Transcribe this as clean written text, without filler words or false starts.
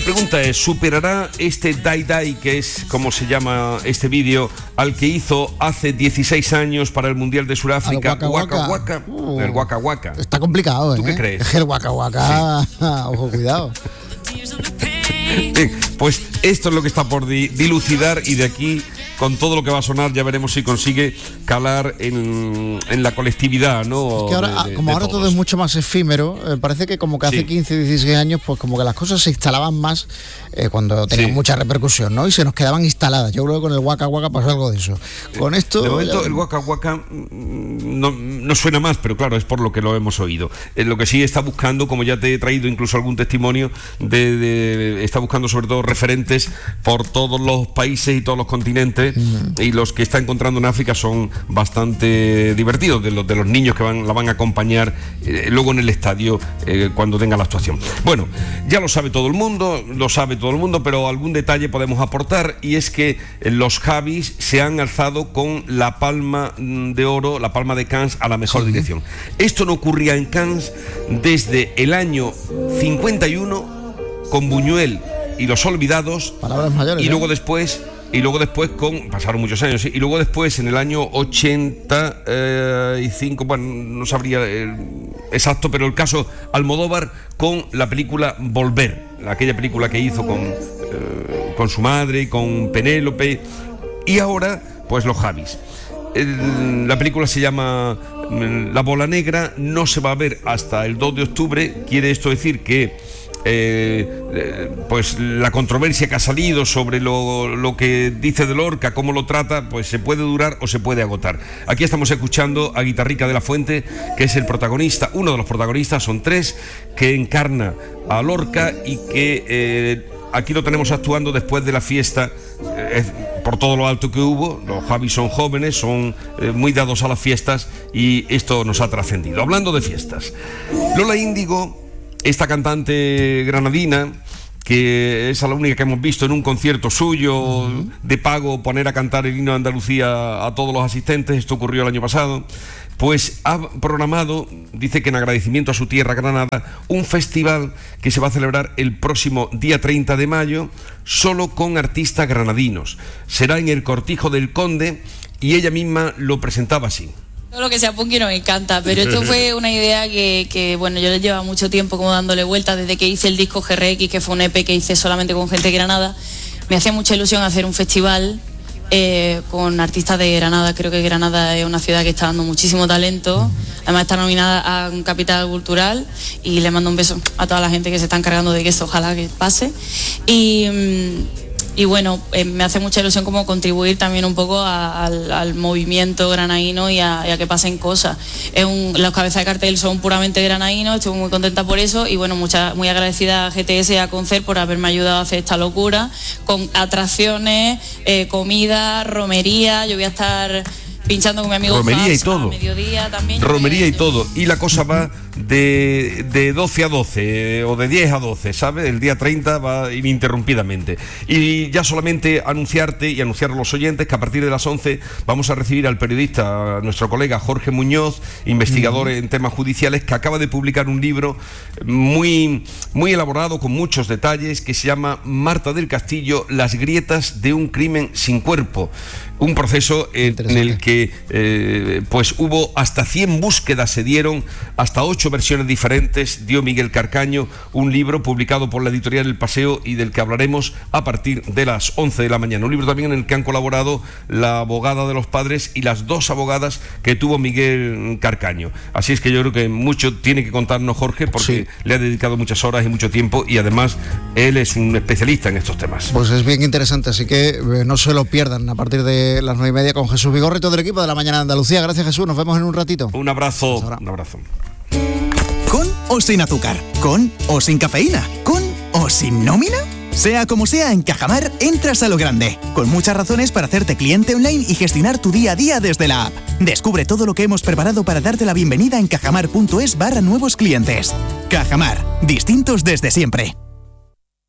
pregunta es, ¿superará este Dai Dai, que es como se llama este vídeo, al que hizo hace 16 años para el Mundial de Sudáfrica? Waka Waka. El Waka Waka. Está complicado, ¿eh? ¿Tú qué crees? Es que el Waka Waka, sí. Ojo, cuidado. Pues esto es lo que está por dilucidar, y de aquí, con todo lo que va a sonar, ya veremos si consigue calar en la colectividad, ¿no? Es que ahora, como ahora todo es mucho más efímero, parece que como que hace 15, 16 años, pues como que las cosas se instalaban más cuando tenían mucha repercusión, ¿no? Y se nos quedaban instaladas. Yo creo que con el Waka Waka pasó algo de eso. Con esto... De momento el Waka Waka no suena más, pero claro, es por lo que lo hemos oído. Lo que sí está buscando, como ya te he traído incluso algún testimonio, está buscando sobre todo referentes por todos los países y todos los continentes, y los que está encontrando en África son bastante divertidos, de los niños que la van a acompañar luego en el estadio cuando tenga la actuación. Bueno, ya lo sabe todo el mundo, pero algún detalle podemos aportar, y es que los Javis se han alzado con la Palma de Oro, la Palma de Cannes, a la mejor dirección. Esto no ocurría en Cannes desde el año 51 con Buñuel y Los Olvidados. Palabras mayores, y luego después pasaron muchos años, y luego después en el año 85, bueno, no sabría exacto, pero el caso Almodóvar con la película Volver, aquella película que hizo con su madre, con Penélope, y ahora pues los Javis. La película se llama La Bola Negra, no se va a ver hasta el 2 de octubre, quiere esto decir que pues la controversia que ha salido sobre lo que dice de Lorca, cómo lo trata, pues se puede durar o se puede agotar. Aquí estamos escuchando a Guitarrica de la Fuente, que es el protagonista, uno de los protagonistas, son tres, que encarna a Lorca, y que aquí lo tenemos actuando después de la fiesta, por todo lo alto que hubo. Los Javis son jóvenes, son muy dados a las fiestas, y esto nos ha trascendido. Hablando de fiestas, Lola Índigo, esta cantante granadina, que es la única que hemos visto en un concierto suyo de pago poner a cantar el himno de Andalucía a todos los asistentes, esto ocurrió el año pasado, pues ha programado, dice que en agradecimiento a su tierra, Granada, un festival que se va a celebrar el próximo día 30 de mayo, solo con artistas granadinos. Será en el Cortijo del Conde, y ella misma lo presentaba así. Todo lo que sea punky nos encanta, pero esto fue una idea que bueno, yo le llevaba mucho tiempo como dándole vueltas desde que hice el disco GRX, que fue un EP que hice solamente con gente de Granada. Me hacía mucha ilusión hacer un festival con artistas de Granada. Creo que Granada es una ciudad que está dando muchísimo talento, además está nominada a un capital cultural, y le mando un beso a toda la gente que se está encargando de que eso ojalá que pase. Y bueno, me hace mucha ilusión como contribuir también un poco al movimiento granadino y a que pasen cosas. Los cabezas de cartel son puramente granadinos, estoy muy contenta por eso, y bueno, muy agradecida a GTS y a Concert por haberme ayudado a hacer esta locura, con atracciones, comida, romería. Yo voy a estar pinchando con mi amigo romería y todo. A mediodía también. Romería y todo. Y la cosa va de 12 a 12 o de 10 a 12, ¿sabes? El día 30 va ininterrumpidamente. Y ya solamente anunciarte y anunciar a los oyentes que a partir de las 11 vamos a recibir al periodista, a nuestro colega Jorge Muñoz, investigador en temas judiciales, que acaba de publicar un libro muy, muy elaborado, con muchos detalles, que se llama Marta del Castillo, las grietas de un crimen sin cuerpo. Un proceso en el que pues hubo hasta 100 búsquedas, se dieron hasta 8 versiones diferentes, dio Miguel Carcaño, un libro publicado por la editorial El Paseo, y del que hablaremos a partir de las 11 de la mañana. Un libro también en el que han colaborado la abogada de los padres y las 2 abogadas que tuvo Miguel Carcaño. Así es que yo creo que mucho tiene que contarnos Jorge, porque le ha dedicado muchas horas y mucho tiempo, y además él es un especialista en estos temas. Pues es bien interesante, así que no se lo pierdan a partir de las 9:30 con Jesús Vigorra y todo el equipo de La Mañana de Andalucía. Gracias, Jesús, nos vemos en un ratito. Un abrazo. Un abrazo. ¿Con o sin azúcar? ¿Con o sin cafeína? ¿Con o sin nómina? Sea como sea, en Cajamar entras a lo grande, con muchas razones para hacerte cliente online y gestionar tu día a día desde la app. Descubre todo lo que hemos preparado para darte la bienvenida en cajamar.es/nuevos clientes. Cajamar, distintos desde siempre.